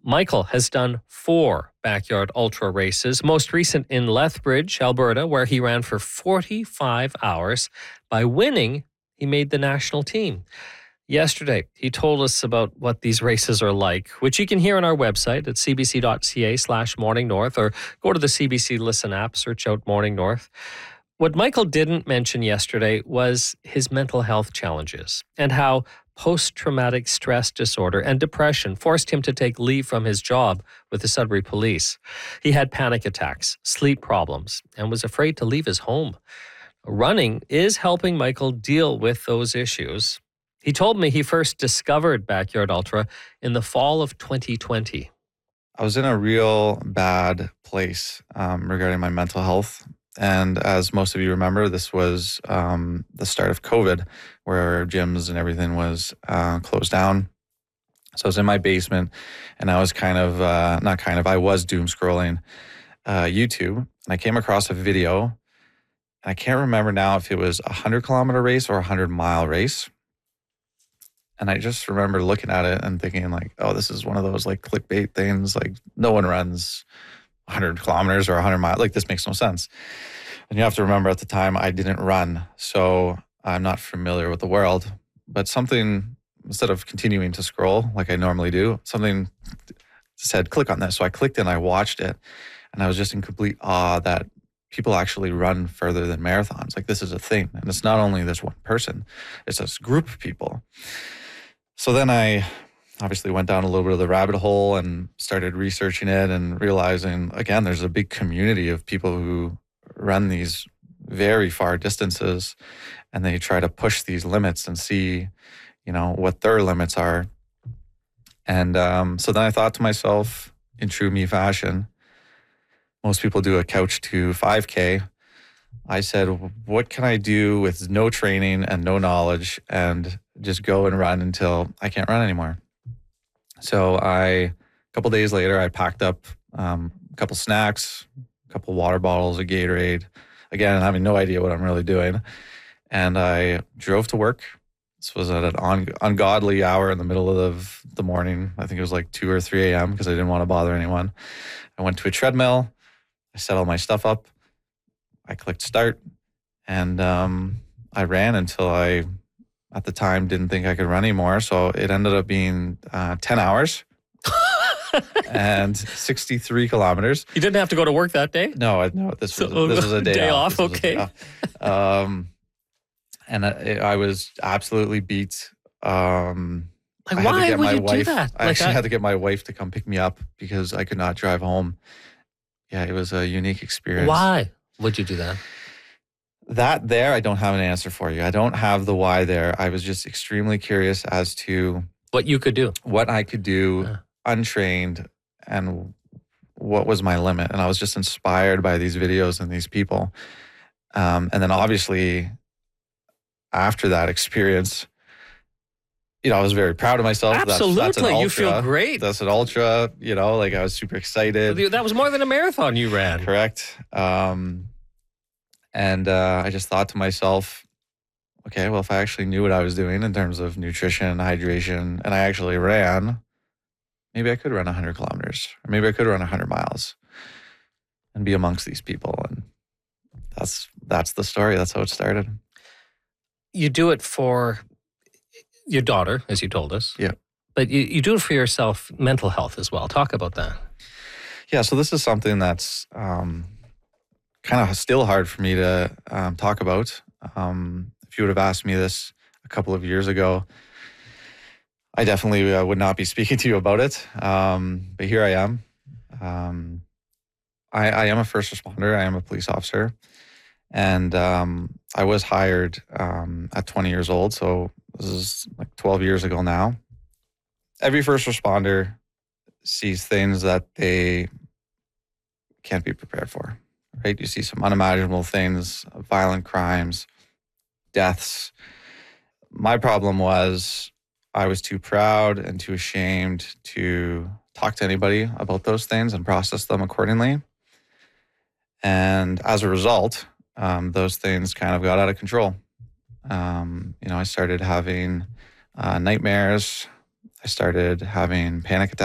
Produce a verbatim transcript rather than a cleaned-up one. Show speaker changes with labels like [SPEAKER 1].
[SPEAKER 1] Michael has done four backyard ultra races, most recent in Lethbridge, Alberta, where he ran for forty-five hours. By winning, he made the national team. Yesterday, he told us about what these races are like, which you can hear on our website at cbc.ca slash Morning North, or go to the C B C Listen app, search out Morning North. What Michael didn't mention yesterday was his mental health challenges and how post-traumatic stress disorder and depression forced him to take leave from his job with the Sudbury Police. He had panic attacks, sleep problems, and was afraid to leave his home. Running is helping Michael deal with those issues. He told me he first discovered Backyard Ultra in the fall of twenty twenty.
[SPEAKER 2] I was in a real bad place um, regarding my mental health. And as most of you remember, this was um, the start of COVID, where gyms and everything was uh, closed down. So I was in my basement, and I was kind of, uh, not kind of, I was doom scrolling uh, YouTube. And I came across a video, and I can't remember now if it was a hundred kilometer race or a hundred mile race. And I just remember looking at it and thinking like, oh, this is one of those like clickbait things. Like no one runs one hundred kilometers or one hundred miles. Like this makes no sense. And you have to remember at the time I didn't run. So I'm not familiar with the world. But something, instead of continuing to scroll like I normally do, something said, click on this. So I clicked and I watched it. And I was just in complete awe that people actually run further than marathons. Like this is a thing. And it's not only this one person, it's this group of people. So then I obviously went down a little bit of the rabbit hole and started researching it and realizing, again, there's a big community of people who run these very far distances, and they try to push these limits and see, you know, what their limits are. And um, so then I thought to myself, in true me fashion, most people do a couch to five K. I said, what can I do with no training and no knowledge and just go and run until I can't run anymore? So I, a couple days later, I packed up um, a couple snacks, a couple water bottles, a Gatorade. Again, having no idea what I'm really doing. And I drove to work. This was at an un- ungodly hour in the middle of the morning. I think it was like two or three a.m. because I didn't want to bother anyone. I went to a treadmill. I set all my stuff up. I clicked start, and um, I ran until I, at the time, didn't think I could run anymore. So it ended up being uh, ten hours and sixty-three kilometers.
[SPEAKER 1] You didn't have to go to work that day?
[SPEAKER 2] No, I- no. This was
[SPEAKER 1] So,
[SPEAKER 2] this was a day,
[SPEAKER 1] day off.
[SPEAKER 2] off. This was a
[SPEAKER 1] Okay.
[SPEAKER 2] day off. Um, and I, I was absolutely beat. Um,
[SPEAKER 1] Like,
[SPEAKER 2] I had to
[SPEAKER 1] why
[SPEAKER 2] get
[SPEAKER 1] would
[SPEAKER 2] my
[SPEAKER 1] you
[SPEAKER 2] wife,
[SPEAKER 1] do that?
[SPEAKER 2] I
[SPEAKER 1] Like,
[SPEAKER 2] actually
[SPEAKER 1] I-
[SPEAKER 2] had to get my wife to come pick me up because I could not drive home. Yeah, it was a unique experience.
[SPEAKER 1] Why would you do that?
[SPEAKER 2] That there, I don't have an answer for you. I don't have the why there. I was just extremely curious as to
[SPEAKER 1] What you could do.
[SPEAKER 2] what I could do
[SPEAKER 1] Yeah.
[SPEAKER 2] untrained and what was my limit. And I was just inspired by these videos and these people. Um, and then obviously after that experience, you know, I was very proud of myself.
[SPEAKER 1] Absolutely.
[SPEAKER 2] That's, that's an ultra.
[SPEAKER 1] You feel great.
[SPEAKER 2] That's an ultra, you know, like I was super excited.
[SPEAKER 1] That was more than a marathon you ran.
[SPEAKER 2] Correct. Um, and uh, I just thought to myself, okay, well, if I actually knew what I was doing in terms of nutrition, hydration, and I actually ran, maybe I could run one hundred kilometers, or maybe I could run one hundred miles and be amongst these people. And that's that's the story. That's how it started.
[SPEAKER 1] You do it for your daughter, as you told us.
[SPEAKER 2] Yeah.
[SPEAKER 1] But you, you do it for yourself, mental health as well. Talk about that.
[SPEAKER 2] Yeah, so this is something that's um, kind of still hard for me to um, talk about. Um, if you would have asked me this a couple of years ago, I definitely uh, would not be speaking to you about it. Um, but here I am. Um, I, I am a first responder. I am a police officer. And um, I was hired um, at twenty years old. So this is like twelve years ago now. Every first responder sees things that they can't be prepared for, right? You see some unimaginable things, violent crimes, deaths. My problem was I was too proud and too ashamed to talk to anybody about those things and process them accordingly. And as a result, um, those things kind of got out of control. Um, you know, I started having uh, nightmares. I started having panic attacks.